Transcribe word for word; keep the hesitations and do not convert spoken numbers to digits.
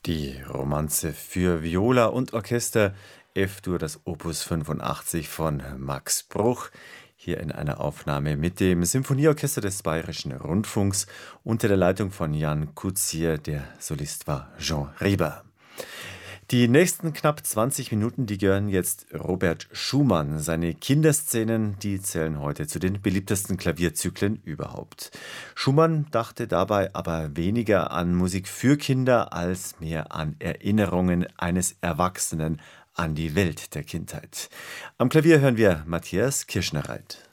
Die Romanze für Viola und Orchester, F-Dur, das Opus fünfundachtzig von Max Bruch, hier in einer Aufnahme mit dem Symphonieorchester des Bayerischen Rundfunks unter der Leitung von Jan Kutsier. Der Solist war Jean Rieber. Die nächsten knapp zwanzig Minuten, die gehören jetzt Robert Schumann. Seine Kinderszenen, die zählen heute zu den beliebtesten Klavierzyklen überhaupt. Schumann dachte dabei aber weniger an Musik für Kinder als mehr an Erinnerungen eines Erwachsenen an die Welt der Kindheit. Am Klavier hören wir Matthias Kirschnereit.